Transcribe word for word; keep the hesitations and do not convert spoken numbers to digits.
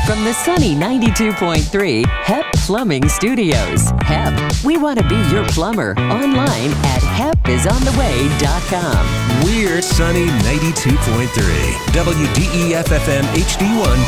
From the sunny ninety-two point three H E P Plumbing Studios. H E P, we want to be your plumber. Online at hep is on the way dot com. We're sunny ninety-two point three W D E F F M H D one